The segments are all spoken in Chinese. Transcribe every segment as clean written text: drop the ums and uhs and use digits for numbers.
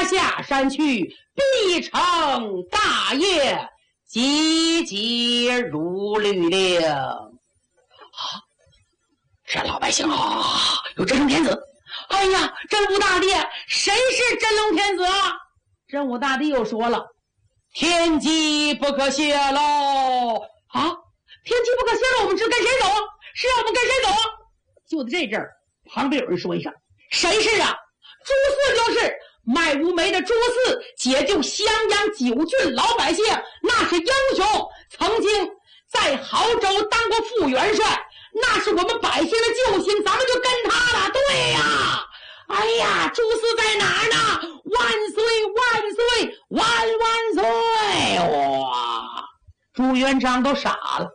下山去，必成大业，急急如律令。这老百姓有真龙天子。哎呀，真武大帝，谁是真龙天子啊？真武大帝又说了，天机不可泄露啊！天机不可泄露，我们是跟谁走啊？是让我们跟谁走啊？就在这阵儿，旁边有人说一声：“谁是啊？”朱四就是卖乌梅的朱四，解救襄阳9郡老百姓，那是英雄，曾经在亳州当过副元帅，那是我们百姓的救星，咱们就跟他了。对呀，哎呀，朱四在哪儿呢？万岁万岁万万岁！哇，朱元璋都傻了。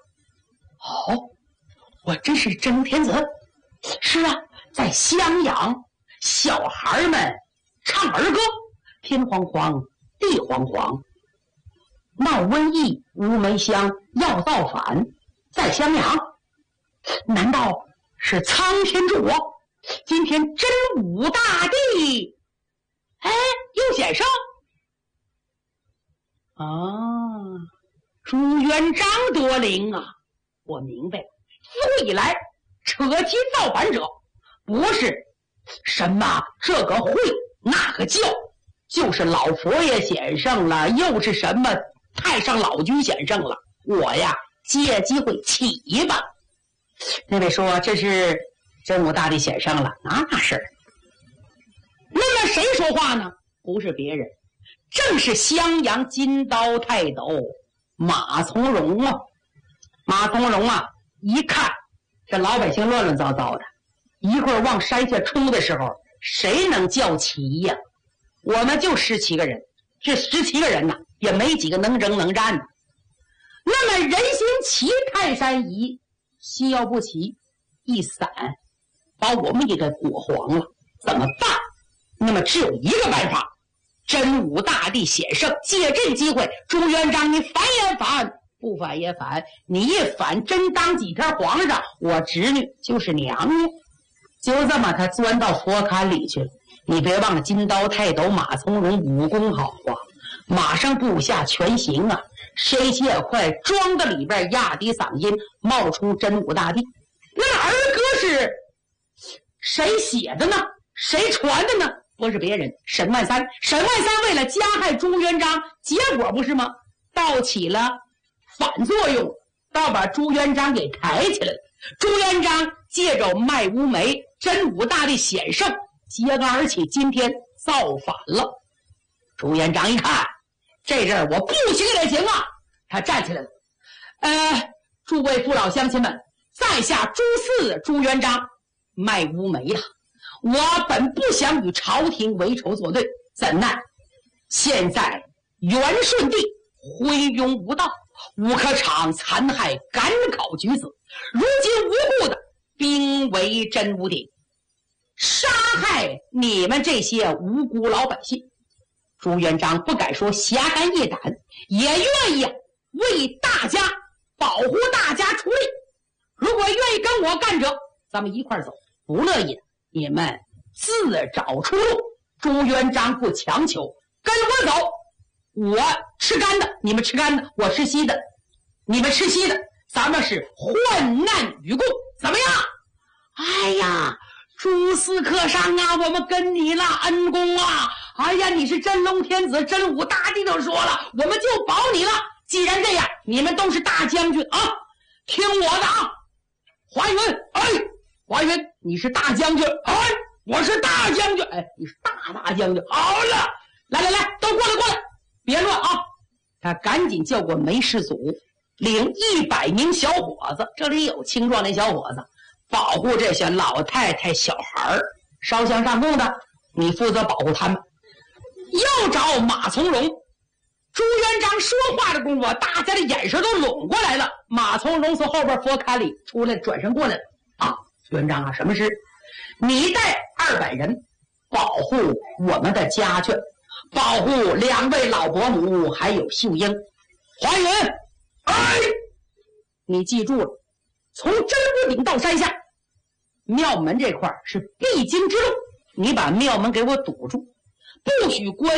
我真是真龙天子？是啊，在襄阳，小孩们唱儿歌，天慌慌地慌慌，闹瘟疫，乌梅香要造反，在襄阳，难道是苍天助我？今天真武大帝又显圣啊！朱元璋多灵啊！我明白，自古以来扯旗造反者不是什么这个会那个教，就是老佛爷显圣了，又是什么太上老君显圣了。我呀借机会起吧。那位说这是真武大帝显圣了，那是。那么谁说话呢？不是别人，正是襄阳金刀泰斗马从容啊。马从容啊，一看这老百姓乱乱糟糟的，一会儿往山下冲的时候，谁能叫齐呀？我们就17个人，这17个人呢，也没几个能征能战的。那么人心齐，泰山移，心要不齐，一散，把我们也给裹黄了，怎么办？那么只有一个办法，真武大帝显圣，借这机会，朱元璋你反也反，不反也反，你一反真当几天皇上，我侄女就是娘娘。就这么他钻到佛龛里去了。你别忘了金刀泰斗马从容武功好啊，马上部下全行啊，谁也快装到里边，压低嗓音冒充真武大帝。那么儿歌是谁写的呢？谁传的呢？不是别人，沈万三。沈万三为了加害朱元璋，结果不是吗？倒起了反作用，倒把朱元璋给抬起来了。朱元璋借着卖乌梅，真武大帝显圣，揭竿而起，今天造反了。朱元璋一看，这阵儿我不行也行啊，他站起来了。诸位父老乡亲们，在下朱四朱元璋卖乌梅了。我本不想与朝廷为仇作对，怎奈现在元顺帝昏庸无道，吴克场残害赶考举子，如今无故的兵围真武鼎，杀害你们这些无辜老百姓。朱元璋不敢说侠肝义胆，也愿意为大家保护大家出力。如果愿意跟我干者，咱们一块走；不乐意的，你们自找出路。朱元璋不强求，跟我走，我吃干的，你们吃干的；我吃稀的，你们吃稀的。咱们是患难与共，怎么样？哎呀，朱四客上啊，我们跟你了，恩公啊！哎呀，你是真龙天子，真武大帝都说了，我们就保你了。既然这样，你们都是大将军啊，听我的啊！华云，华云，你是大将军，我是大将军，你是大将军。好了，来，都过来，别乱啊！他赶紧叫过梅师祖，领100名小伙子，这里有青壮年小伙子，保护这些老太太小孩儿，烧香上供的，你负责保护他们。又找马从容。朱元璋说话的功夫，大家的眼神都拢过来了。马从容从后边佛龛里出来，转身过来了。朱元璋啊，什么事？你带200人保护我们的家眷，保护2位老伯母还有秀英。华云，你记住了，从真武鼎到山下，庙门这块是必经之路，你把庙门给我堵住，不许关